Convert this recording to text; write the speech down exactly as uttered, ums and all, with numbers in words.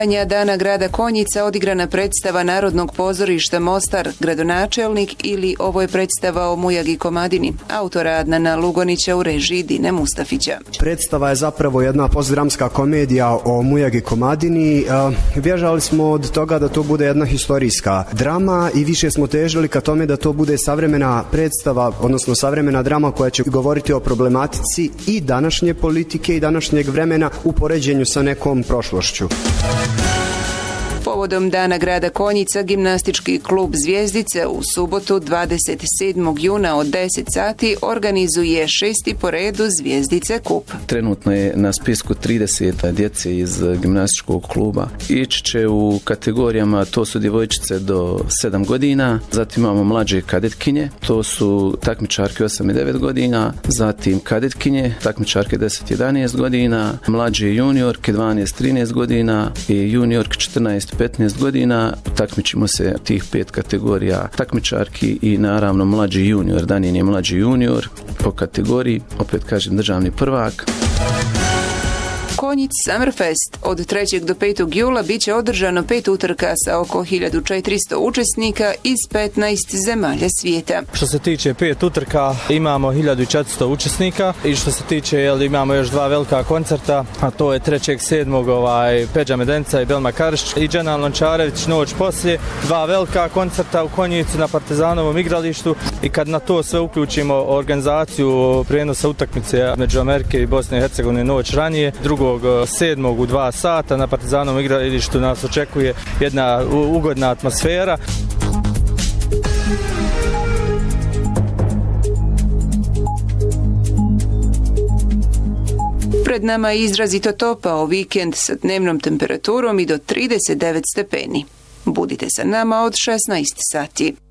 Dana grada Konjica odigrana predstava Narodnog pozorišta Mostar, gradonačelnik ili ovo je predstava o Mujagi Komadini, autora Adnana Lugonića u režiji Dine Mustafića. Predstava je zapravo jedna postdramska komedija o Mujagi Komadini. Bježali smo od toga da to bude jedna historijska drama i više smo težili ka tome da to bude savremena predstava, odnosno savremena drama koja će govoriti o problematici i današnje politike i današnjeg vremena u poređenju sa nekom prošlošću. Povodom Dana grada Konjica, gimnastički klub Zvijezdice u subotu dvadeset sedmog juna od deset sati organizuje šesti po redu Zvijezdice kup. Trenutno je na spisku trideset djece iz gimnastičkog kluba. Ići će u kategorijama, to su djevojčice do sedam godina, zatim imamo mlađe kadetkinje, to su takmičarke osam i devet godina, zatim kadetkinje, takmičarke deset i jedanaest godina, mlađe juniorke dvanaest i trinaest godina i juniorke četrnaest i petnaest godina. Takmičimo se tih pet kategorija takmičarki i naravno mlađi junior. Danin je mlađi junior po kategoriji, opet kažem državni prvak. Konjic Summerfest od trećeg do petog jula bit će održano pet utrka sa oko hiljadu četiristo učesnika iz petnaest zemalja svijeta. Što se tiče pet utrka imamo hiljadu četiristo učesnika i što se tiče jel, imamo još dva velika koncerta, a to je trećeg sedmog ovaj, Peđa Medenca i Belma Karić i Dženal Lončarević noć poslije, dva velika koncerta u Konjicu na Partizanovom igralištu i kad na to sve uključimo organizaciju prijenosa utakmice među Amerike i Bosne i Hercegovine noć ranije, drugog sedmog u dva sata na Partizanovom igralištu nas očekuje jedna ugodna atmosfera. Pred nama je izrazito topao vikend sa dnevnom temperaturom i do trideset devet stepeni. Budite sa nama od šesnaest sati.